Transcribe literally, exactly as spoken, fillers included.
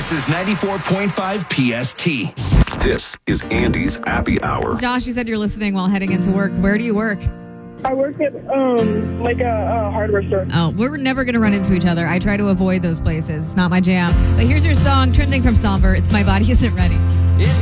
This is ninety-four point five P S T. This is Andy's Happy Hour. Josh, you said you're listening while heading into work. Where do you work? I work at um like a, a hardware store. Oh, we're never going to run into each other. I try to avoid those places. It's not my jam. But here's your song trending from Somber. It's My Body Isn't Ready.